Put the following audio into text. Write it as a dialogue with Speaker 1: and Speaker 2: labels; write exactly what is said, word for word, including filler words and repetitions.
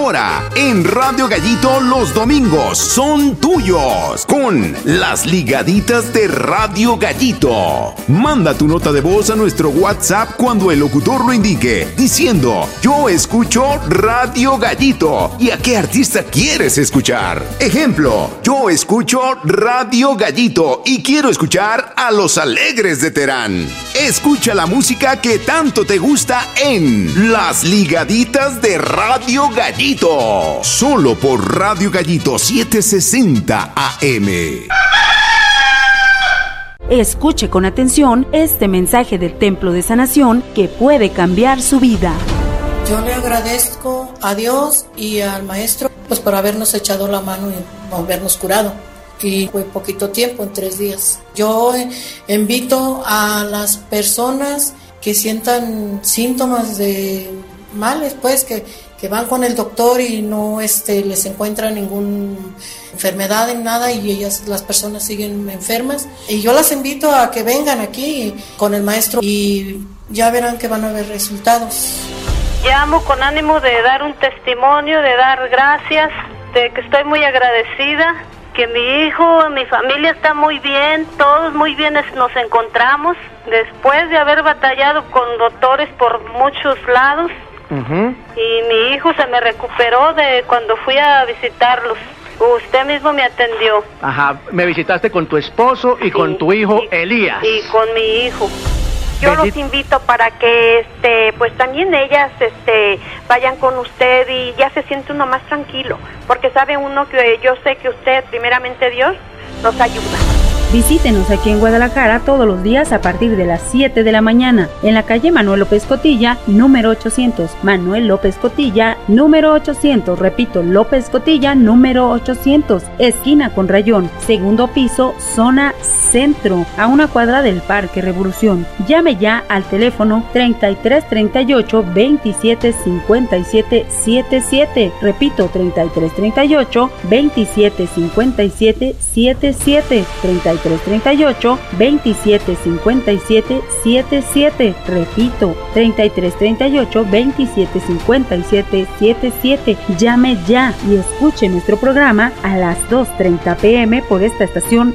Speaker 1: Ahora, en Radio Gallito, los domingos son tuyos con las ligaditas de Radio Gallito. Manda tu nota de voz a nuestro WhatsApp cuando el locutor lo indique, diciendo: yo escucho Radio Gallito. ¿Y a qué artista quieres escuchar? Ejemplo: yo escucho Radio Gallito y quiero escuchar a Los Alegres de Terán. Escucha la música que tanto te gusta en Las Ligaditas de Radio Gallito. Solo por Radio Gallito setecientos sesenta A M.
Speaker 2: Escuche con atención este mensaje del Templo de Sanación que puede cambiar su vida.
Speaker 3: Yo le agradezco a Dios y al maestro pues por habernos echado la mano y habernos curado. Y fue poquito tiempo, en tres días. Yo invito a las personas que sientan síntomas de males, pues que, que van con el doctor y no este, les encuentra ninguna enfermedad en nada y ellas, las personas siguen enfermas. Y yo las invito a que vengan aquí con el maestro y ya verán que van a haber resultados.
Speaker 4: Llamo con ánimo de dar un testimonio, de dar gracias, de que estoy muy agradecida, que mi hijo, mi familia está muy bien, todos muy bien nos encontramos, después de haber batallado con doctores por muchos lados. Uh-huh. Y mi hijo se me recuperó de cuando fui a visitarlos. Usted mismo me atendió.
Speaker 5: Ajá, me visitaste con tu esposo y sí, con tu hijo
Speaker 4: y,
Speaker 5: Elías.
Speaker 4: Y con mi hijo.
Speaker 6: Yo los invito para que este pues también ellas este vayan con usted y ya se siente uno más tranquilo, porque sabe uno que yo sé que usted, primeramente Dios, nos ayuda.
Speaker 2: Visítenos aquí en Guadalajara todos los días a partir de las siete de la mañana, en la calle Manuel López Cotilla, número ochocientos. Manuel López Cotilla, número ochocientos. Repito, López Cotilla, número ochocientos. Esquina con Rayón, segundo piso, zona centro, a una cuadra del Parque Revolución. Llame ya al teléfono treinta y tres treinta y ocho veintisiete cincuenta y siete setenta y siete. Repito, treinta y tres treinta y ocho veintisiete cincuenta y siete setenta y siete. treinta y tres treinta y ocho veintisiete cincuenta y siete setenta y siete. Repito, treinta y tres treinta y ocho veintisiete cincuenta y siete setenta y siete. Llame ya y escuche nuestro programa a las dos treinta pm por esta estación